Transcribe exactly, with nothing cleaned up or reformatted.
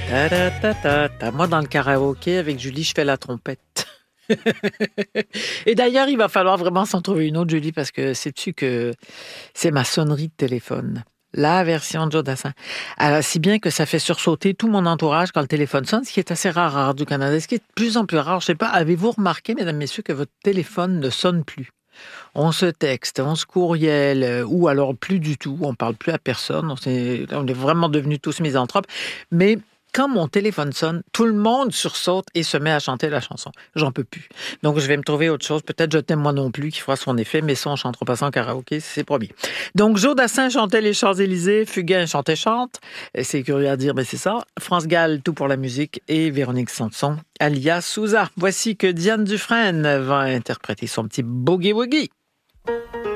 Ta-da-ta-ta-ta. Moi, dans le karaoké, avec Julie, je fais la trompette. Et d'ailleurs, il va falloir vraiment s'en trouver une autre, Julie, parce que sais-tu que c'est ma sonnerie de téléphone. La version de Joe Dassin. Alors, si bien que ça fait sursauter tout mon entourage quand le téléphone sonne, ce qui est assez rare à Radio-Canada. Ce qui est de plus en plus rare, je sais pas, avez-vous remarqué, mesdames, messieurs, que votre téléphone ne sonne plus? On se texte, on se courriel, euh, ou alors plus du tout, on parle plus à personne, on, s'est- on est vraiment devenus tous misanthropes. Mais quand mon téléphone sonne, tout le monde sursaute et se met à chanter la chanson. J'en peux plus. Donc, je vais me trouver autre chose. Peut-être Je t'aime moi non plus qui fera son effet, mais ça, on chantera pas ça en karaoké, c'est promis. Donc, Joe Dassin chantait les Champs-Élysées, Fugain chantait Chante. Et c'est curieux à dire, mais c'est ça. France Gall, tout pour la musique, et Véronique Sanson, alias Souza. Voici que Diane Dufresne va interpréter son petit boogie-woogie.